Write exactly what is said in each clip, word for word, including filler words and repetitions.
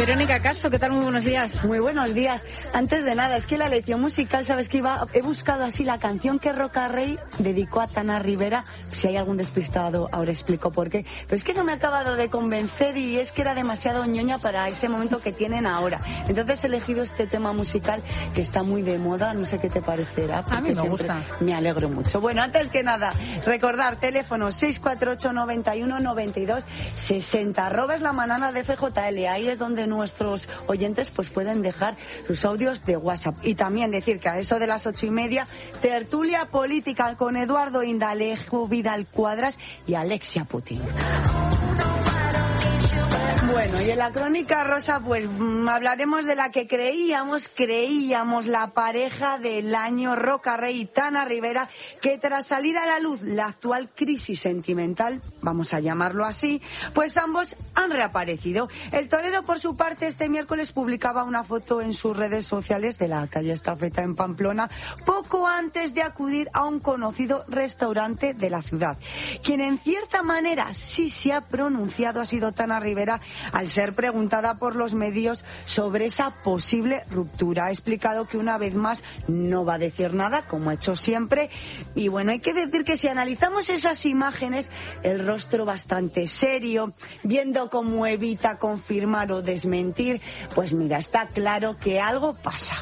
Verónica Caso, ¿qué tal? Muy buenos días. Muy buenos días. Antes de nada, es que la lección musical, ¿sabes qué iba? He buscado así la canción que Roca Rey dedicó a Tana Rivera. Si hay algún despistado, ahora explico por qué. Pero es que no me ha acabado de convencer y es que era demasiado ñoña para ese momento que tienen ahora. Entonces he elegido este tema musical que está muy de moda. No sé qué te parecerá. A mí me gusta. Me alegro mucho. Bueno, antes que nada, recordar, teléfono seis cuatro ocho, noventa y uno, noventa y dos, sesenta. Arroba es la manana de F J L. Ahí es donde nuestros oyentes pues pueden dejar sus audios de WhatsApp. Y también decir que a eso de las ocho y media, tertulia política con Eduardo Indalejo, Vidal Cuadras y Alexia Putin. Bueno, y en la crónica rosa, pues mmm, hablaremos de la que creíamos, creíamos la pareja del año, Roca Rey y Tana Rivera, que tras salir a la luz la actual crisis sentimental, vamos a llamarlo así, pues ambos han reaparecido. El torero, por su parte, este miércoles publicaba una foto en sus redes sociales de la calle Estafeta en Pamplona, poco antes de acudir a un conocido restaurante de la ciudad. Quien en cierta manera sí se ha pronunciado ha sido Tana Rivera, al ser preguntada por los medios sobre esa posible ruptura. Ha explicado que una vez más no va a decir nada, como ha hecho siempre. Y bueno, hay que decir que si analizamos esas imágenes, el rostro bastante serio, viendo cómo evita confirmar o desmentir, pues mira, está claro que algo pasa.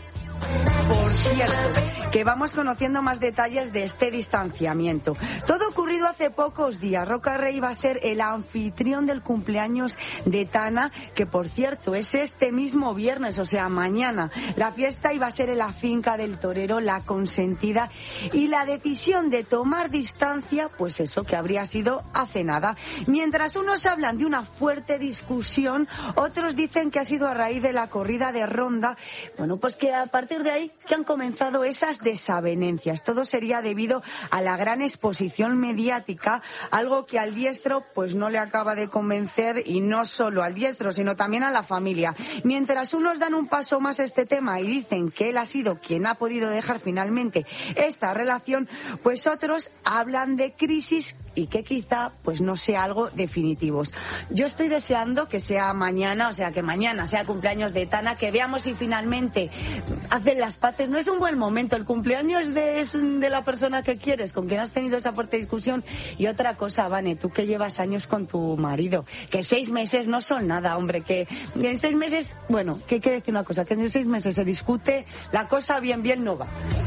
Por cierto, que vamos conociendo más detalles de este distanciamiento. Todo ocurrido hace pocos días. Roca Rey va a ser el anfitrión del cumpleaños de Tana, que por cierto es este mismo viernes, o sea, mañana. La fiesta iba a ser en la finca del torero La Consentida, y la decisión de tomar distancia, pues eso, que habría sido hace nada. Mientras unos hablan de una fuerte discusión, otros dicen que ha sido a raíz de la corrida de Ronda. Bueno, pues que a partir de ahí que han comenzado esas desavenencias. Todo sería debido a la gran exposición mediática, algo que al diestro pues no le acaba de convencer, y no solo al diestro, sino también a la familia. Mientras unos dan un paso más a este tema y dicen que él ha sido quien ha podido dejar finalmente esta relación, pues otros hablan de crisis y que quizá pues no sea algo definitivo. Yo estoy deseando que sea mañana, o sea, que mañana sea cumpleaños de Tana, que veamos si finalmente hacen las paces. No es un buen momento, el cumpleaños de, de la persona que quieres, con quien has tenido esa fuerte discusión. Y otra cosa, Vane, tú que llevas años con tu marido, que seis meses no son nada, hombre, que en seis meses, bueno, que hay que decir una cosa, que en seis meses se discute, la cosa bien bien no va.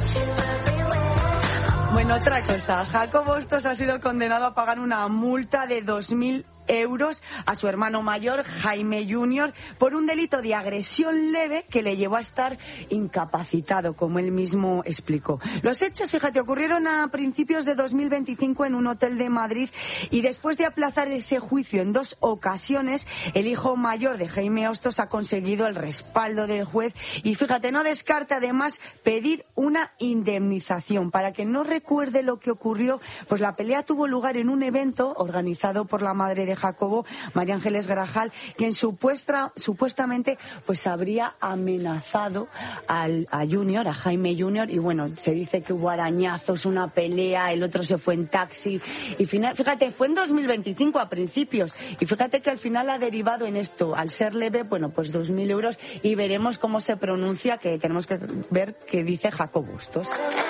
Bueno, otra cosa, Jacobo Bustos ha sido condenado a pagar una multa de dos mil euros a su hermano mayor, Jaime junior, por un delito de agresión leve que le llevó a estar incapacitado, como él mismo explicó. Los hechos, fíjate, ocurrieron a principios de dos mil veinticinco en un hotel de Madrid, y después de aplazar ese juicio en dos ocasiones, el hijo mayor de Jaime Bustos ha conseguido el respaldo del juez y, fíjate, no descarta además pedir una indemnización. Para que no recuerde lo que ocurrió, pues la pelea tuvo lugar en un evento organizado por la madre de Jacobo, María Ángeles Grajal, quien supuesta, supuestamente pues habría amenazado al, a Junior, a Jaime junior, y bueno, se dice que hubo arañazos, una pelea, el otro se fue en taxi, y final, fíjate, fue en dos mil veinticinco a principios, y fíjate que al final ha derivado en esto, al ser leve, bueno, pues dos mil euros, y veremos cómo se pronuncia, que tenemos que ver qué dice Jacobo Bustos.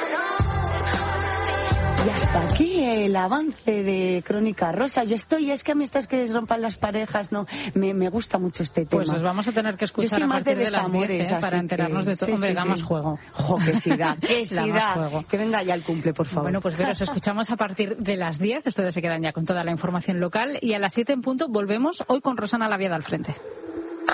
Y hasta aquí el avance de Crónica Rosa. Yo estoy, es que a mí estas que rompan las parejas, no, me, me gusta mucho este tema. Pues nos vamos a tener que escuchar a partir de, de las diez, ¿eh? Para enterarnos que, de todo. Sí, Hombre, sí, damos sí. juego. Jo, que sí da, que sí da. Que venga ya el cumple, por favor. Bueno, pues Vero, os escuchamos a partir de las diez. Ustedes se quedan ya con toda la información local. Y a las siete en punto volvemos hoy con Rosana Laviada al frente.